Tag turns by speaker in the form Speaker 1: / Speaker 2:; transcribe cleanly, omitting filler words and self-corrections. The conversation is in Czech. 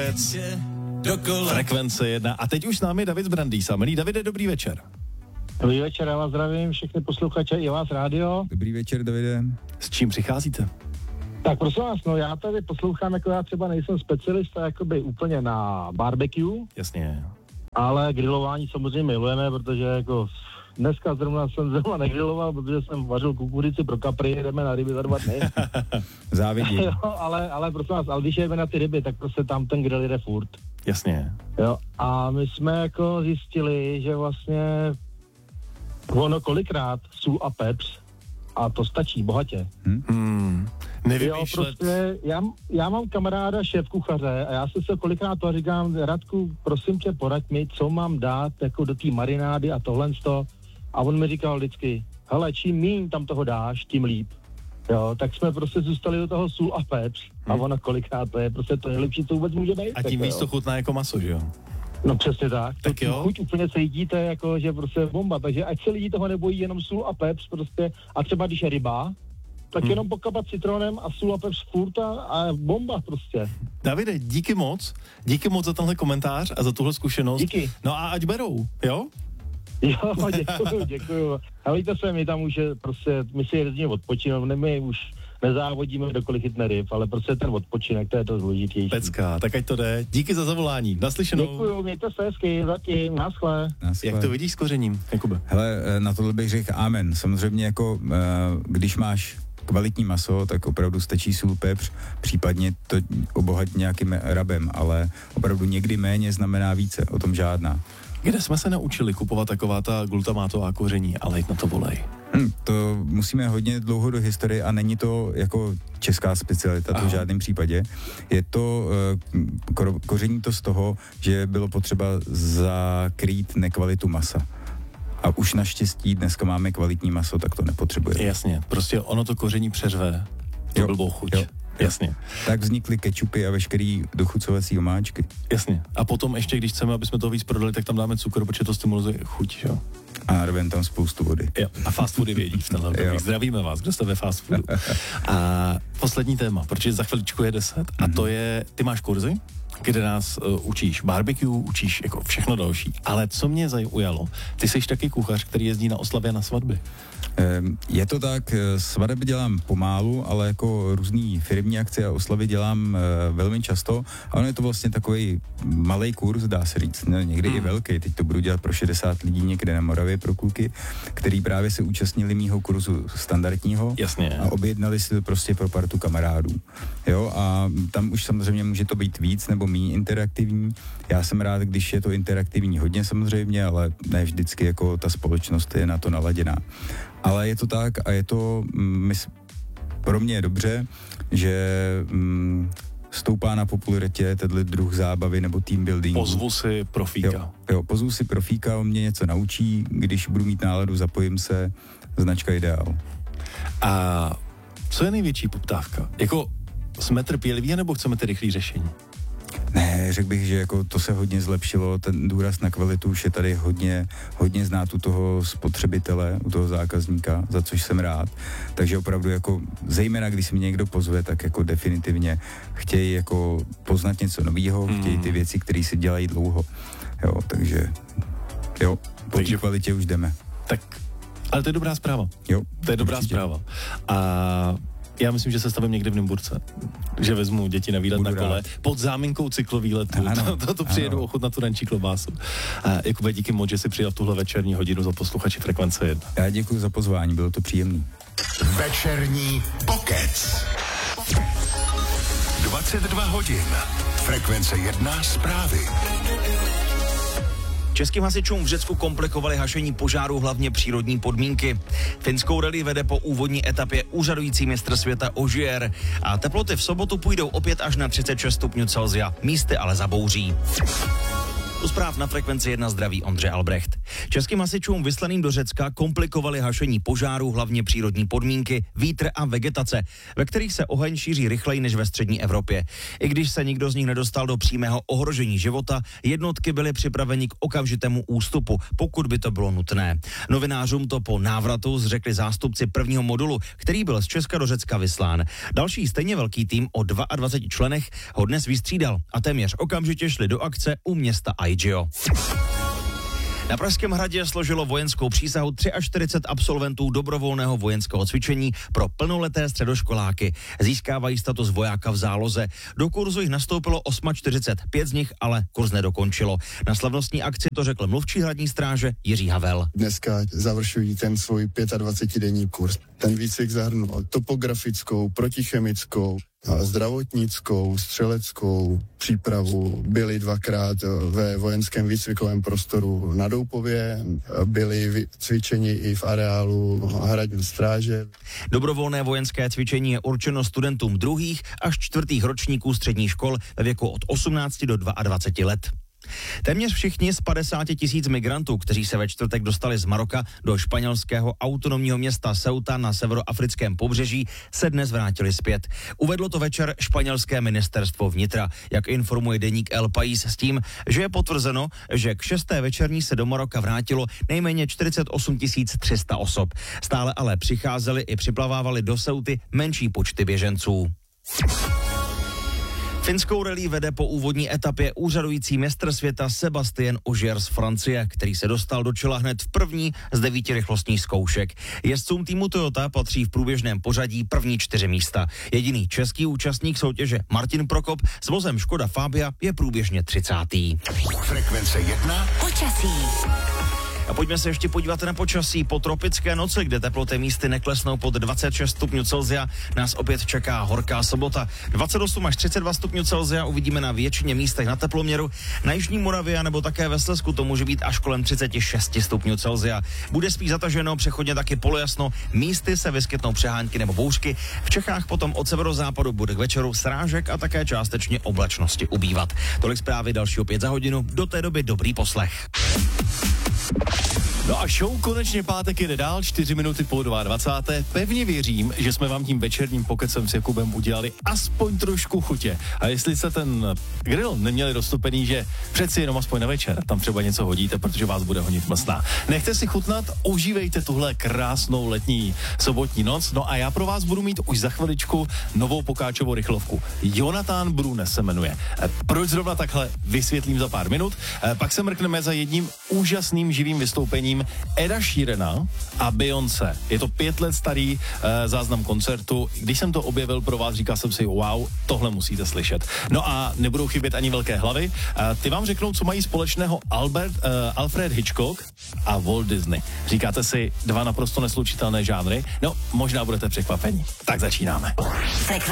Speaker 1: Pokec, Frekvence 1. A teď už s námi David z Brandýsa. Milý Davide, dobrý večer.
Speaker 2: Dobrý večer, já vás zdravím, všechny posluchače i vás rádio.
Speaker 3: Dobrý večer, Davide.
Speaker 1: S čím přicházíte?
Speaker 2: Tak prosím vás, no já tady poslouchám, jako já třeba nejsem specialista jakoby úplně na barbecue.
Speaker 1: Jasně.
Speaker 2: Ale grilování samozřejmě milujeme, protože jako dneska jsem zrovna negriloval, protože jsem vařil kukuřici pro kapry, jdeme na ryby za 2 dny.
Speaker 3: Závidím.
Speaker 2: ale prosím vás, ale když jdeme na ty ryby, tak prostě tam ten grill jde furt.
Speaker 1: Jasně.
Speaker 2: Jo, a my jsme jako zjistili, že vlastně ono kolikrát sůl a pepř a to stačí bohatě.
Speaker 1: Nevymýšlet.
Speaker 2: Jo, prostě já mám kamaráda šéf kuchaře a já se kolikrát to říkám, Radku, prosím tě, poraď mi, co mám dát jako do té marinády a tohle to. A on mi říkal vždycky, hele, čím míň tam toho dáš, tím líp. Jo, tak jsme prostě zůstali do toho sůl a pepř a ono kolikrát to je prostě to nejlepší, co vůbec může být.
Speaker 1: A tím víc to chutná jako maso, že jo?
Speaker 2: No přesně tak.
Speaker 1: Tak jo.
Speaker 2: Chuť úplně cítíte, jako, že prostě bomba, takže ať se lidi toho nebojí, jenom sůl a pepř prostě, a třeba když je ryba, tak jenom pokapat citronem a sůl a pepř furt a bomba prostě.
Speaker 1: Davide, díky moc za tenhle komentář a za tuhle zkušenost.
Speaker 2: Díky.
Speaker 1: No a ať berou, jo?
Speaker 2: Jo, děkuju. Helejte se, my tam už prostě, my si jezdíme odpočinout, my už nezávodíme, kdokoliv chytne ryb, ale prostě ten odpočinek, to je to důležitější.
Speaker 1: Pecka, tak ať to jde. Díky za zavolání, naslyšenou.
Speaker 2: Děkuju, mějte se hezky, zatím, naschle.
Speaker 1: Jak to vidíš s kořením, Jakube?
Speaker 3: Hele, na tohle bych řekl amen. Samozřejmě jako, když máš kvalitní maso, tak opravdu stačí sůl, pepř, případně to obohatit nějakým rabem, ale opravdu někdy méně znamená více, o tom žádná.
Speaker 1: Kde jsme se naučili kupovat taková ta glutamátová koření, ale jít na to volej?
Speaker 3: To musíme hodně dlouho do historie a není to jako česká specialita, to v žádném případě. Je to koření to z toho, že bylo potřeba zakrýt nekvalitu masa. A už naštěstí dneska máme kvalitní maso, tak to nepotřebujeme.
Speaker 1: Jasně, prostě ono to koření přeřve, to blbou chuť. Jo. Jasně.
Speaker 3: Tak vznikly kečupy a veškerý dochucovací omáčky.
Speaker 1: Jasně. A potom ještě, když chceme, aby jsme to víc prodali, tak tam dáme cukr, protože to stimuluje chuť, jo?
Speaker 3: A rvem tam spoustu vody.
Speaker 1: Jo. A fast foody vědí v tenhle. Zdravíme vás, kdo jste ve fast foodu. A poslední téma, protože za chviličku je 10 a to je, ty máš kurzy, kde nás učíš barbecue, učíš jako všechno další. Ale co mě zaujalo, ty jsi taky kuchař, který jezdí na oslavy a na svatby.
Speaker 3: Je to tak, svatby dělám pomálu, ale jako různý firmní akce a oslavy dělám velmi často a ono je to vlastně takový malej kurz, dá se říct, někdy i velký, teď to budu dělat pro 60 lidí někde na Moravě pro kluky, který právě se účastnili mýho kurzu standardního.
Speaker 1: Jasně.
Speaker 3: A objednali si to prostě pro partu kamarádů. Jo, a tam už samozřejmě může to být víc nebo méně interaktivní. Já jsem rád, když je to interaktivní hodně samozřejmě, ale ne vždycky jako ta společnost je na to naladěná. Ale je to tak a je to pro mě je dobře, že stoupá na popularitě tenhle druh zábavy nebo team buildingu.
Speaker 1: Pozvu si profíka.
Speaker 3: Jo, pozvu si profíka, on mě něco naučí, když budu mít náladu, zapojím se, značka Ideál.
Speaker 1: A co je největší poptávka? Jako jsme trpěliví, nebo chceme ty rychlý řešení?
Speaker 3: Ne, řekl bych, že jako to se hodně zlepšilo, ten důraz na kvalitu už je tady hodně znát u toho spotřebitele, u toho zákazníka, za což jsem rád. Takže opravdu jako, zejména když si mě někdo pozve, tak jako definitivně chtějí jako poznat něco nového, chtějí ty věci, které si dělají dlouho. Jo, takže jo, po té kvalitě už jdeme.
Speaker 1: Tak, ale to je dobrá zpráva.
Speaker 3: Jo.
Speaker 1: To je dobrá zpráva. A já myslím, že se stavím někde v Nymburce, že vezmu děti na výlet na kole, pod záminkou cyklovýletu, to přijedu ochutnat tu rančí klobásu. Jakube, díky moc, že jsi přijel v tuhle večerní hodinu za posluchači Frekvence 1.
Speaker 3: Já děkuji za pozvání, bylo to příjemný.
Speaker 4: Večerní pokec. 22 hodin. Frekvence 1 zprávy.
Speaker 5: Českým hasičům v Řecku komplikovaly hašení požáru hlavně přírodní podmínky. Finskou rally vede po úvodní etapě úřadující mistr světa Ogier a teploty v sobotu půjdou opět až na 36 stupňů Celsia, místy ale zabouří. U zpráv na Frekvenci 1 zdraví Ondřej Albrecht. Českým hasičům vyslaným do Řecka komplikovaly hašení požáru hlavně přírodní podmínky, vítr a vegetace, ve kterých se oheň šíří rychleji než ve střední Evropě. I když se nikdo z nich nedostal do přímého ohrožení života, jednotky byly připraveni k okamžitému ústupu, pokud by to bylo nutné. Novinářům to po návratu řekli zástupci prvního modulu, který byl z Česka do Řecka vyslán. Další stejně velký tým o 22 členech ho dnes vystřídal a téměř okamžitě šli do akce u města Aigio. Na Pražském hradě složilo vojenskou přísahu 43 absolventů dobrovolného vojenského cvičení pro plnoleté středoškoláky. Získávají status vojáka v záloze. Do kurzu jich nastoupilo 48, 5 z nich ale kurz nedokončilo. Na slavnostní akci to řekl mluvčí hradní stráže Jiří Havel.
Speaker 6: Dneska završují ten svůj 25denní kurz. Ten výcvik zahrnul topografickou, protichemickou, zdravotnickou, střeleckou přípravu. Byli 2krát ve vojenském výcvikovém prostoru na Doupově, byli cvičeni i v areálu hradní stráže.
Speaker 5: Dobrovolné vojenské cvičení je určeno studentům 2. až 4. ročníků středních škol ve věku od 18 do 22 let. Téměř všichni z 50 000 migrantů, kteří se ve čtvrtek dostali z Maroka do španělského autonomního města Ceuta na severoafrickém pobřeží, se dnes vrátili zpět. Uvedlo to večer španělské ministerstvo vnitra, jak informuje deník El País s tím, že je potvrzeno, že k 6. večerní se do Maroka vrátilo nejméně 48 300 osob. Stále ale přicházeli i připlavávali do Ceuty menší počty běženců. Finskou rally vede po úvodní etapě úřadující mistr světa Sébastien Ogier z Francie, který se dostal do čela hned v první z 9 rychlostních zkoušek. Jezdcům týmu Toyota patří v průběžném pořadí první 4 místa. Jediný český účastník soutěže Martin Prokop s vozem Škoda Fabia je průběžně 30.
Speaker 4: Frekvence 1.
Speaker 7: Počasí.
Speaker 5: A pojďme se ještě podívat na počasí. Po tropické noci, kde teploty místy neklesnou pod 26 stupňů Celsia, nás opět čeká horká sobota. 28 až 32 stupňů Celsia uvidíme na většině místech na teploměru. Na jižní Moravě nebo také ve Slezsku to může být až kolem 36 stupňů Celsia. Bude spíš zataženo, přechodně taky polojasno. Místy se vyskytnou přehánky nebo bouřky. V Čechách potom od severozápadu bude k večeru srážek a také částečně oblačnosti ubývat. Tolik zprávy, další opět za hodinu. Do té doby dobrý poslech.
Speaker 1: No a show konečně pátek jede dál, 4 minuty po 22. Pevně věřím, že jsme vám tím večerním pokecem s Jakubem udělali aspoň trošku chutě. A jestli se ten grill neměli roztopený, že přeci jenom aspoň na večer tam třeba něco hodíte, protože vás bude honit mlsná. Nechte si chutnat, užívejte tuhle krásnou letní sobotní noc. No a já pro vás budu mít už za chviličku novou Pokáčovou rychlovku. Jonathan Brune se jmenuje. Proč zrovna takhle, vysvětlím za pár minut. Pak se mrkneme za jedním úžasným živým vystoupením Eda Sheerana a Beyoncé. Je to 5 let starý záznam koncertu. Když jsem to objevil pro vás, říkal jsem si, wow, tohle musíte slyšet. No a nebudou chybět ani velké hlavy. Ty vám řeknou, co mají společného Alfred Hitchcock a Walt Disney. Říkáte si 2 naprosto neslučitelné žánry? No, možná budete překvapeni. Tak začínáme.